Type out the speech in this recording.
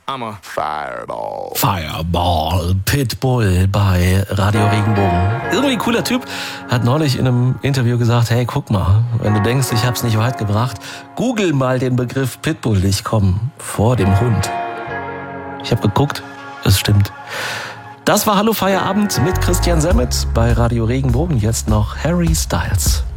I'm a Fireball. Fireball, Pitbull bei Radio Regenbogen. Irgendwie cooler Typ. Hat neulich in einem Interview gesagt, hey, guck mal, wenn du denkst, ich hab's nicht weit gebracht, google mal den Begriff Pitbull, ich komm vor dem Hund. Ich habe geguckt, es stimmt. Das war Hallo Feierabend mit Christian Semmet bei Radio Regenbogen. Jetzt noch Harry Styles.